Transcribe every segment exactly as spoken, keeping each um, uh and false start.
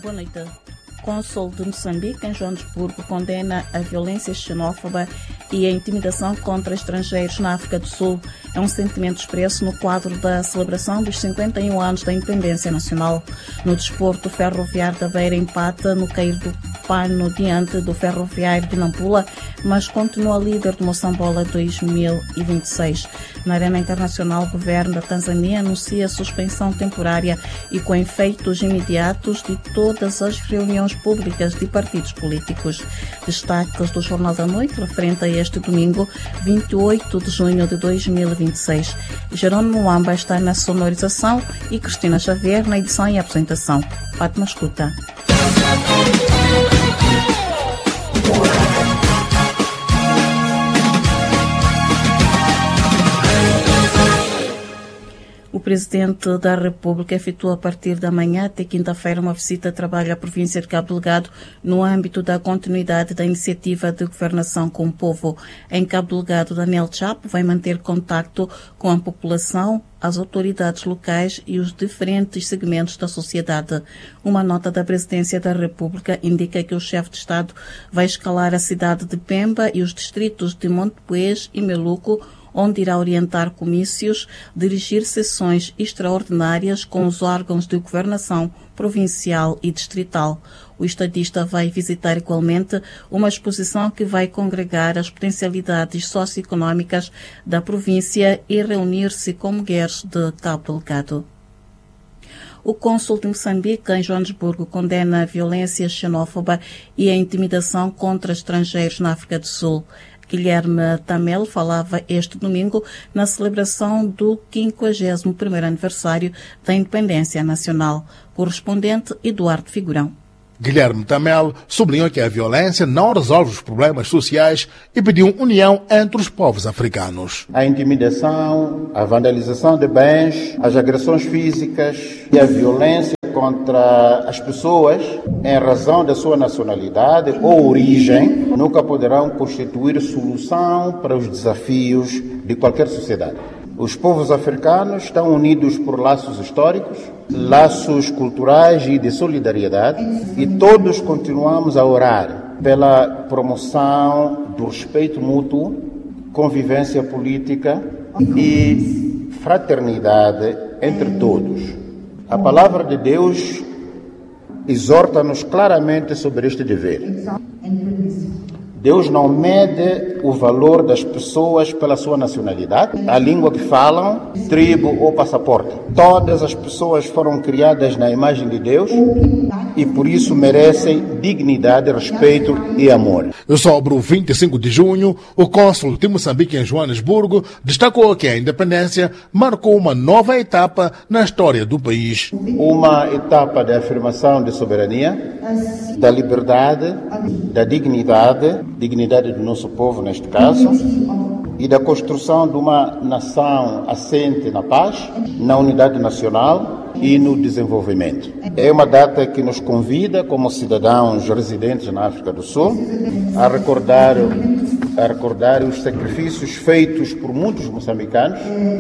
Boa noite. Cônsul de Moçambique, em Joanesburgo, condena a violência xenófoba e a intimidação contra estrangeiros na África do Sul. É um sentimento expresso no quadro da celebração dos cinquenta e um anos da independência nacional. No desporto, o Ferroviário da Beira empata no cair do pano diante do Ferroviário de Nampula, mas continua líder do Moçambola dois mil e vinte e seis. Na Arena Internacional, o governo da Tanzânia anuncia suspensão temporária e com efeitos imediatos de todas as reuniões públicas de partidos políticos. Destaques do Jornal da Noite referente a este domingo, vinte e oito de junho de dois mil e vinte e seis. Jerônimo Muamba está na sonorização e Cristina Xavier na edição e apresentação. Fátima escuta. O Presidente da República efetua a partir da manhã até quinta-feira uma visita de trabalho à província de Cabo Delgado no âmbito da continuidade da iniciativa de governação com o povo. Em Cabo Delgado, Daniel Chapo vai manter contacto com a população, as autoridades locais e os diferentes segmentos da sociedade. Uma nota da Presidência da República indica que o chefe de Estado vai escalar a cidade de Pemba e os distritos de Montepuez e Meluco, onde irá orientar comícios, dirigir sessões extraordinárias com os órgãos de governação provincial e distrital. O estadista vai visitar igualmente uma exposição que vai congregar as potencialidades socioeconómicas da província e reunir-se com mulheres de Cabo Delgado. O cônsul de Moçambique, em Joanesburgo, condena a violência xenófoba e a intimidação contra estrangeiros na África do Sul. Guilherme Tamel falava este domingo na celebração do quinquagésimo primeiro aniversário da independência nacional. Correspondente Eduardo Figurão. Guilherme Tamel sublinhou que a violência não resolve os problemas sociais e pediu união entre os povos africanos. A intimidação, a vandalização de bens, as agressões físicas e a violência contra as pessoas em razão da sua nacionalidade ou origem nunca poderão constituir solução para os desafios de qualquer sociedade. Os povos africanos estão unidos por laços históricos, laços culturais e de solidariedade, e todos continuamos a orar pela promoção do respeito mútuo, convivência política e fraternidade entre todos. A palavra de Deus exorta-nos claramente sobre este dever. Deus não mede o valor das pessoas pela sua nacionalidade, a língua que falam, tribo ou passaporte. Todas as pessoas foram criadas na imagem de Deus e por isso merecem dignidade, respeito e amor. Sobre o vinte e cinco de junho, o cônsul de Moçambique em Joanesburgo destacou que a independência marcou uma nova etapa na história do país. Uma etapa de afirmação de soberania, da liberdade, da dignidade, dignidade do nosso povo neste caso, e da construção de uma nação assente na paz, na unidade nacional e no desenvolvimento. É uma data que nos convida, como cidadãos residentes na África do Sul, a recordar, a recordar os sacrifícios feitos por muitos moçambicanos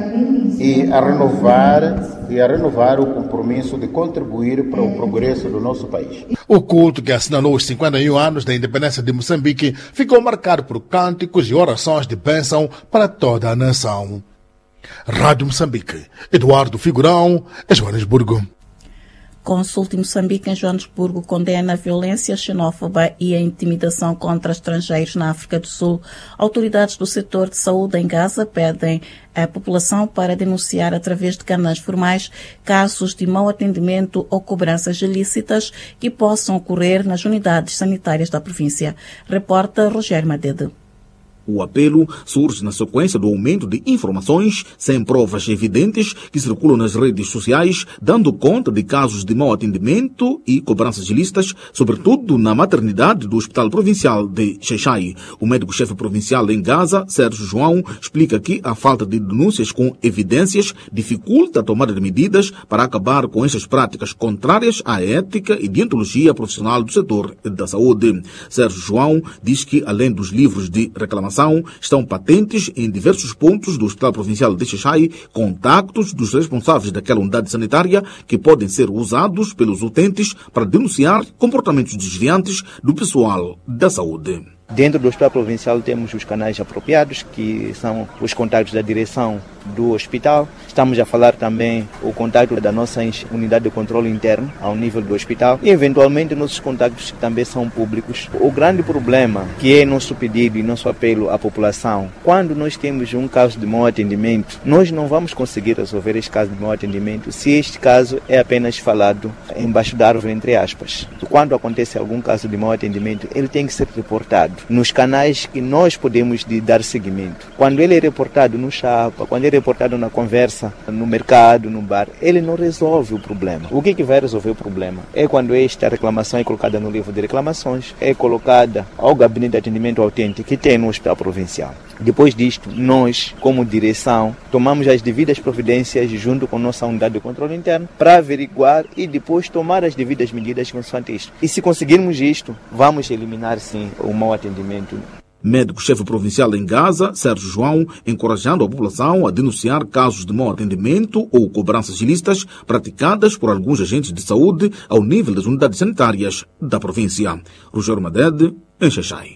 e a renovar, e a renovar o compromisso de contribuir para o progresso do nosso país. O culto que assinalou os cinquenta e um anos da independência de Moçambique ficou marcado por cânticos e orações de bênção para toda a nação. Rádio Moçambique, Eduardo Figurão, Joanesburgo. Cônsul de Moçambique em Joanesburgo condena a violência xenófoba e a intimidação contra estrangeiros na África do Sul. Autoridades do setor de saúde em Gaza pedem à população para denunciar através de canais formais casos de mau atendimento ou cobranças ilícitas que possam ocorrer nas unidades sanitárias da província. Reporta Rogério Madede. O apelo surge na sequência do aumento de informações sem provas evidentes que circulam nas redes sociais, dando conta de casos de mau atendimento e cobranças ilícitas, sobretudo na maternidade do Hospital Provincial de Xai-Xai. O médico-chefe provincial em Gaza, Sérgio João, explica que a falta de denúncias com evidências dificulta a tomada de medidas para acabar com estas práticas contrárias à ética e deontologia profissional do setor da saúde. Sérgio João diz que, além dos livros de reclamação informação estão patentes em diversos pontos do Hospital Provincial de Xai, contactos dos responsáveis daquela unidade sanitária que podem ser usados pelos utentes para denunciar comportamentos desviantes do pessoal da saúde. Dentro do Hospital Provincial temos os canais apropriados, que são os contactos da direção do hospital. Estamos a falar também o contato da nossa unidade de controle interno ao nível do hospital e, eventualmente, nossos contactos que também são públicos. O grande problema, que é nosso pedido e nosso apelo à população, quando nós temos um caso de mau atendimento, nós não vamos conseguir resolver este caso de mau atendimento se este caso é apenas falado embaixo da árvore, entre aspas. Quando acontece algum caso de mau atendimento, ele tem que ser reportado nos canais que nós podemos de dar seguimento. Quando ele é reportado no chapa, quando ele é reportado na conversa, no mercado, no bar, ele não resolve o problema. O que, que vai resolver o problema? É quando esta reclamação é colocada no livro de reclamações, é colocada ao gabinete de atendimento autêntico que tem no Hospital Provincial. Depois disto, nós, como direção, tomamos as devidas providências junto com nossa unidade de controle interno para averiguar e depois tomar as devidas medidas consoante isto. E se conseguirmos isto, vamos eliminar sim o mau atendimento. Médico-chefe provincial em Gaza, Sérgio João, encorajando a população a denunciar casos de mau atendimento ou cobranças ilícitas praticadas por alguns agentes de saúde ao nível das unidades sanitárias da província. Rogério Madede, em Xai.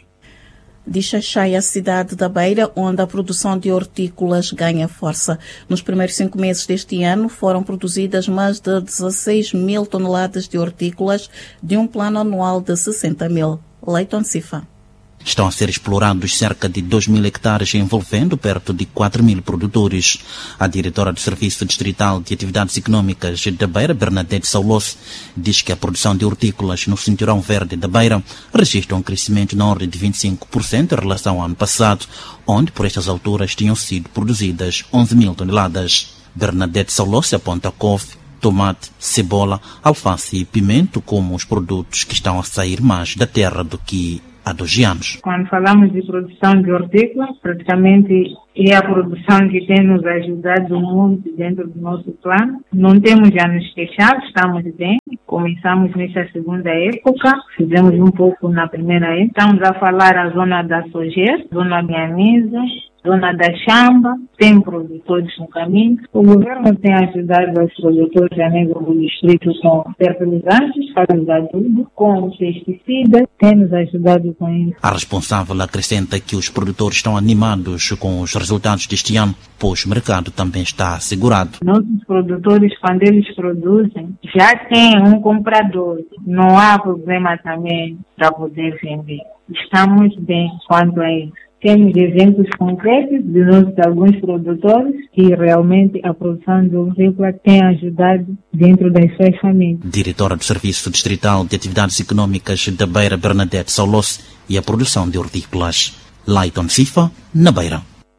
De Xai, a cidade da Beira, onde a produção de hortícolas ganha força. Nos primeiros cinco meses deste ano foram produzidas mais de dezasseis mil toneladas de hortícolas de um plano anual de sessenta mil. Leiton Cifa. Estão a ser explorados cerca de dois mil hectares, envolvendo perto de quatro mil produtores. A diretora do Serviço Distrital de Atividades Econômicas da Beira, Bernadette Saulos, diz que a produção de hortícolas no Cinturão Verde da Beira registra um crescimento na ordem de vinte e cinco por cento em relação ao ano passado, onde por estas alturas tinham sido produzidas onze mil toneladas. Bernadette Saulos aponta couve, tomate, cebola, alface e pimento como os produtos que estão a sair mais da terra do que há dois anos. Quando falamos de produção de hortícola, praticamente é a produção que tem nos ajudado muito dentro do nosso plano. Não temos já nos queixado, estamos bem. Começamos nessa segunda época, fizemos um pouco na primeira época. Estamos a falar a zona da Sojer, zona da Mianisa, zona da Chamba, tem produtores no caminho. O governo tem ajudado os produtores a nível do distrito com fertilizantes, fazem adubo, com pesticidas, tem nos ajudado com isso. A responsável acrescenta que os produtores estão animados com os resultados deste ano, pois o mercado também está assegurado. Nossos produtores, quando eles produzem, já têm um comprador. Não há problema também para poder vender. Estamos bem quanto a isso. Temos exemplos concretos de nós, de alguns produtores, que realmente a produção de hortícola tem ajudado dentro das suas famílias. Diretora do Serviço Distrital de Atividades Econômicas da Beira, Bernadette Saulos, e a produção de hortícolas. Leiton Cifa, na Beira.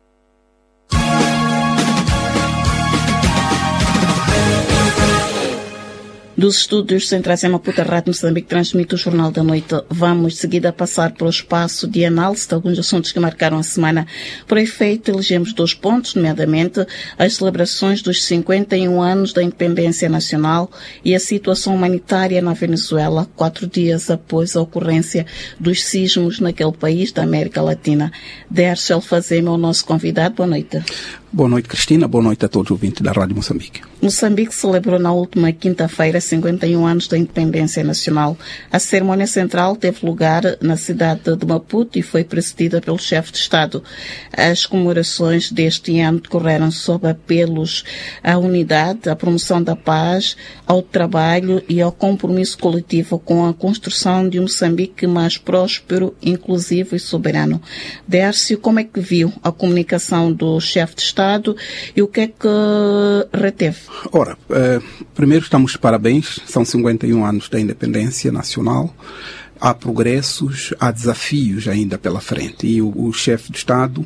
Dos estúdios centrais em Maputo, a Rádio Moçambique transmite o Jornal da Noite. Vamos de seguida passar pelo espaço de análise de alguns assuntos que marcaram a semana. Por efeito, elegemos dois pontos, nomeadamente as celebrações dos cinquenta e um anos da independência nacional e a situação humanitária na Venezuela, quatro dias após a ocorrência dos sismos naquele país da América Latina. Dércio Alfazema é o nosso convidado. Boa noite. Boa noite, Cristina. Boa noite a todos os ouvintes da Rádio Moçambique. Moçambique celebrou na última quinta-feira cinquenta e um anos da independência nacional. A cerimónia central teve lugar na cidade de Maputo e foi precedida pelo chefe de Estado. As comemorações deste ano decorreram sob apelos à unidade, à promoção da paz, ao trabalho e ao compromisso coletivo com a construção de um Moçambique mais próspero, inclusivo e soberano. Dércio, como é que viu a comunicação do chefe de Estado e o que é que reteve? Ora, eh, primeiro estamos de parabéns, são cinquenta e um anos da independência nacional, há progressos, há desafios ainda pela frente e o, o chefe de Estado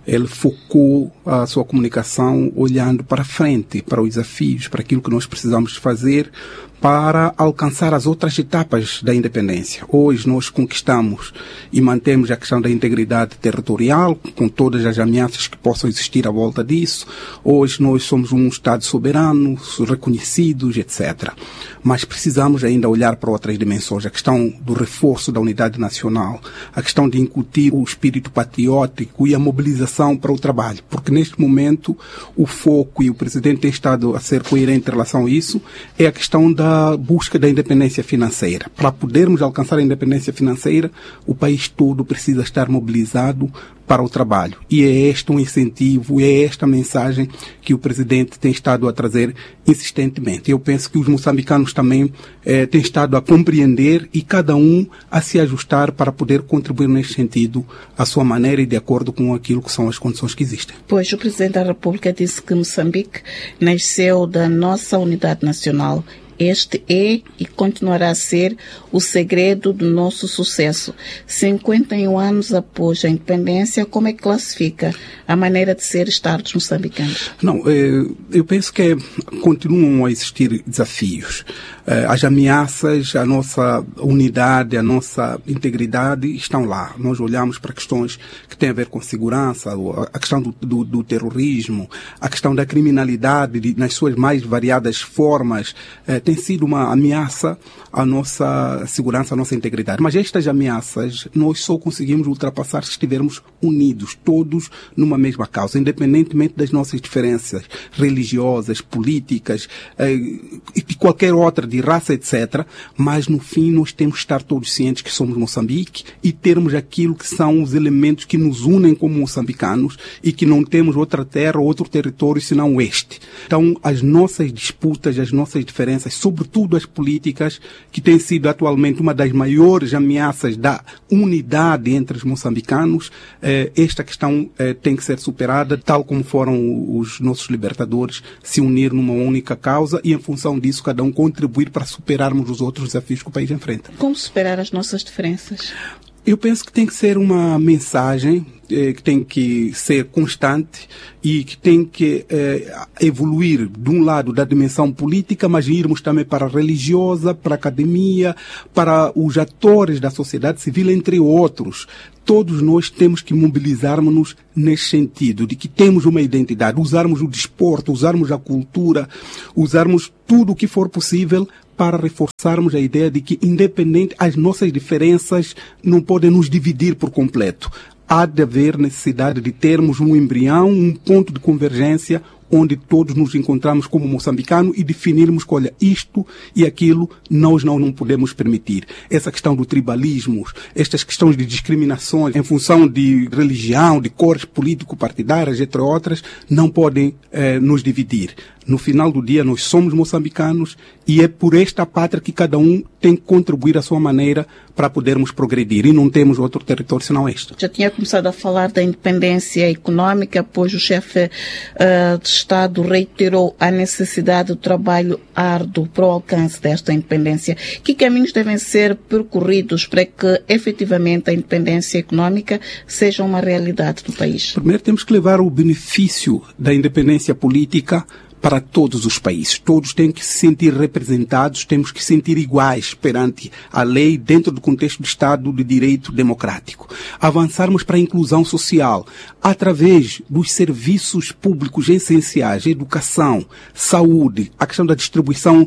ele focou a sua comunicação olhando para frente, para os desafios, para aquilo que nós precisamos fazer para alcançar as outras etapas da independência. Hoje nós conquistamos e mantemos a questão da integridade territorial, com todas as ameaças que possam existir à volta disso. Hoje nós somos um Estado soberano, reconhecidos, etcétera. Mas precisamos ainda olhar para outras dimensões. A questão do reforço da unidade nacional, a questão de incutir o espírito patriótico e a mobilização para o trabalho. Porque neste momento o foco, e o Presidente tem estado a ser coerente em relação a isso, é a questão da a busca da independência financeira. Para podermos alcançar a independência financeira, o país todo precisa estar mobilizado para o trabalho. E é este um incentivo, é esta mensagem que o Presidente tem estado a trazer insistentemente. Eu penso que os moçambicanos também eh, têm estado a compreender e cada um a se ajustar para poder contribuir neste sentido à sua maneira e de acordo com aquilo que são as condições que existem. Pois o Presidente da República disse que Moçambique nasceu da nossa unidade nacional. Este é e continuará a ser o segredo do nosso sucesso. cinquenta e um anos após a independência, como é que classifica a maneira de ser estar dos moçambicanos? Não, eu penso que continuam a existir desafios. As ameaças, a nossa unidade, a nossa integridade estão lá. Nós olhamos para questões que têm a ver com segurança, a questão do, do, do terrorismo, a questão da criminalidade de, nas suas mais variadas formas, eh, tem sido uma ameaça à nossa segurança, à nossa integridade. Mas estas ameaças nós só conseguimos ultrapassar se estivermos unidos, todos numa mesma causa, independentemente das nossas diferenças religiosas, políticas eh, e de qualquer outra, de raça, etcétera. Mas no fim nós temos que estar todos cientes que somos Moçambique e termos aquilo que são os elementos que nos unem como moçambicanos e que não temos outra terra, outro território senão este. Então as nossas disputas, as nossas diferenças, sobretudo as políticas, que têm sido atualmente uma das maiores ameaças da unidade entre os moçambicanos, eh, esta questão eh, tem que ser superada, tal como foram os nossos libertadores se unir numa única causa e, em função disso, cada um contribuir para superarmos os outros desafios que o país enfrenta. Como superar as nossas diferenças? Eu penso que tem que ser uma mensagem eh, que tem que ser constante e que tem que eh, evoluir de um lado da dimensão política, mas irmos também para a religiosa, para a academia, para os atores da sociedade civil, entre outros. Todos nós temos que mobilizarmos-nos nesse sentido, de que temos uma identidade, usarmos o desporto, usarmos a cultura, usarmos tudo o que for possível para reforçarmos a ideia de que, independente, as nossas diferenças não podem nos dividir por completo. Há de haver necessidade de termos um embrião, um ponto de convergência, onde todos nos encontramos como moçambicanos e definirmos que, olha, isto e aquilo nós não, não podemos permitir. Essa questão do tribalismo, estas questões de discriminações em função de religião, de cores político-partidárias, entre outras, não podem eh, nos dividir. No final do dia, nós somos moçambicanos e é por esta pátria que cada um tem que contribuir à sua maneira para podermos progredir. E não temos outro território senão este. Já tinha começado a falar da independência econômica, pois o chefe uh, de Estado reiterou a necessidade do trabalho árduo para o alcance desta independência. Que caminhos devem ser percorridos para que, efetivamente, a independência econômica seja uma realidade do país? Primeiro, temos que levar o benefício da independência política para todos os países. Todos têm que se sentir representados, temos que se sentir iguais perante a lei dentro do contexto do Estado de Direito democrático. Avançarmos para a inclusão social através dos serviços públicos essenciais, educação, saúde, a questão da distribuição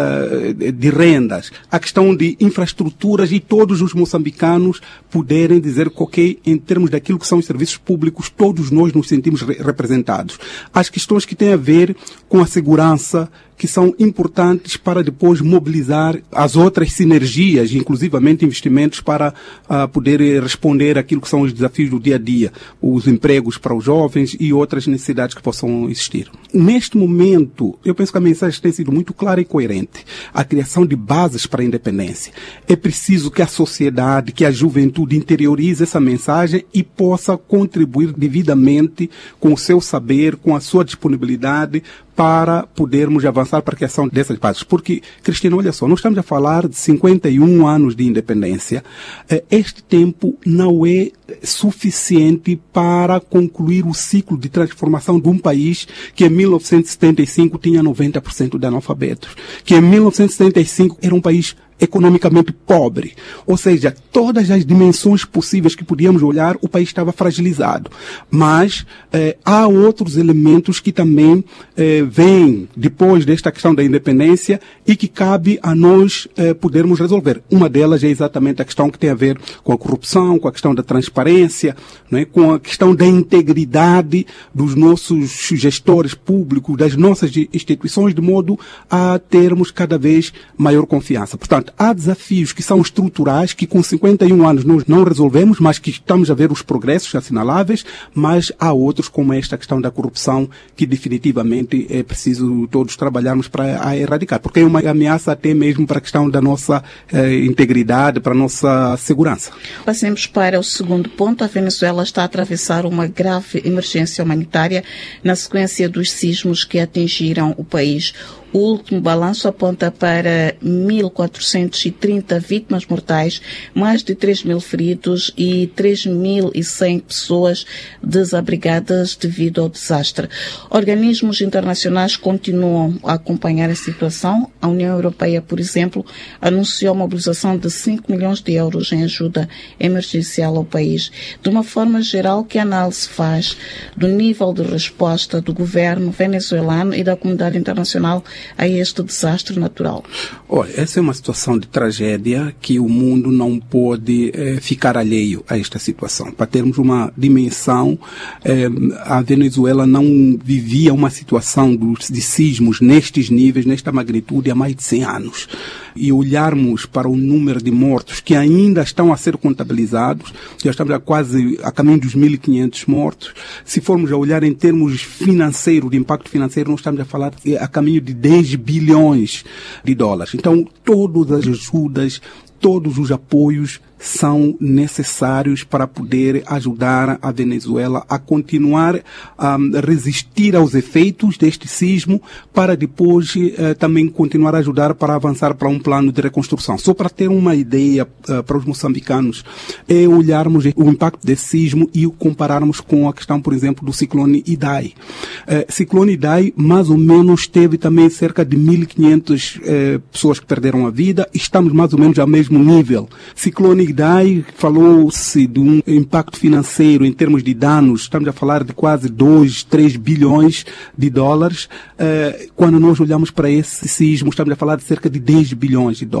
uh, de rendas, a questão de infraestruturas e todos os moçambicanos poderem dizer que, ok, em termos daquilo que são os serviços públicos, todos nós nos sentimos re- representados. As questões que têm a ver com a segurança, que são importantes para depois mobilizar as outras sinergias, inclusivamente investimentos para uh, poder responder àquilo que são os desafios do dia a dia, os empregos para os jovens e outras necessidades que possam existir. Neste momento, eu penso que a mensagem tem sido muito clara e coerente. A criação de bases para a independência. É preciso que a sociedade, que a juventude interiorize essa mensagem e possa contribuir devidamente com o seu saber, com a sua disponibilidade, para podermos avançar para a criação dessas bases. Porque, Cristina, olha só, nós estamos a falar de cinquenta e um anos de independência. Este tempo não é suficiente para concluir o ciclo de transformação de um país que em mil novecentos e setenta e cinco tinha noventa por cento de analfabetos, que em mil novecentos e setenta e cinco era um país economicamente pobre. Ou seja, todas as dimensões possíveis que podíamos olhar, o país estava fragilizado. Mas eh, há outros elementos que também eh, vêm depois desta questão da independência e que cabe a nós eh, podermos resolver. Uma delas é exatamente a questão que tem a ver com a corrupção, com a questão da transparência, não é? Com a questão da integridade dos nossos gestores públicos, das nossas instituições, de modo a termos cada vez maior confiança. Portanto, há desafios que são estruturais, que com cinquenta e um anos nós não resolvemos, mas que estamos a ver os progressos assinaláveis, mas há outros, como esta questão da corrupção, que definitivamente é preciso todos trabalharmos para a erradicar, porque é uma ameaça até mesmo para a questão da nossa eh, integridade, para a nossa segurança. Passemos para o segundo ponto. A Venezuela está a atravessar uma grave emergência humanitária na sequência dos sismos que atingiram o país. O último balanço aponta para mil quatrocentas e trinta vítimas mortais, mais de três mil feridos e três mil e cem pessoas desabrigadas devido ao desastre. Organismos internacionais continuam a acompanhar a situação. A União Europeia, por exemplo, anunciou a mobilização de cinco milhões de euros em ajuda emergencial ao país. De uma forma geral, que análise faz do nível de resposta do governo venezuelano e da comunidade internacional a este desastre natural? Olha, essa é uma situação de tragédia que o mundo não pode eh, ficar alheio a esta situação. Para termos uma dimensão, eh, a Venezuela não vivia uma situação dos, de sismos nestes níveis, nesta magnitude, há mais de cem anos. E olharmos para o número de mortos que ainda estão a ser contabilizados, já estamos a quase a caminho dos mil e quinhentos mortos. Se formos a olhar em termos financeiros, de impacto financeiro, nós estamos a falar a caminho de dez bilhões de dólares. Então, todas as ajudas, todos os apoios são necessários para poder ajudar a Venezuela a continuar a resistir aos efeitos deste sismo, para depois eh, também continuar a ajudar para avançar para um plano de reconstrução. Só para ter uma ideia uh, para os moçambicanos, é olharmos o impacto desse sismo e o compararmos com a questão, por exemplo, do ciclone Idai. Uh, ciclone Idai, mais ou menos, teve também cerca de mil e quinhentas uh, pessoas que perderam a vida. Estamos mais ou menos ao mesmo nível. Ciclone Idai, falou-se de um impacto financeiro em termos de danos, estamos a falar de quase dois, três bilhões de dólares. Uh, quando nós olhamos para esse sismo, estamos a falar de cerca de dez bilhões de dólares.